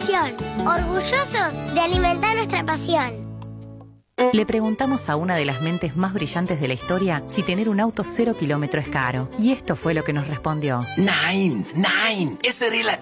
satisfacción, orgullosos de alimentar nuestra pasión. Le preguntamos a una de las mentes más brillantes de la historia si tener un auto 0 kilómetro es caro. Y esto fue lo que nos respondió. Nein, es relativo.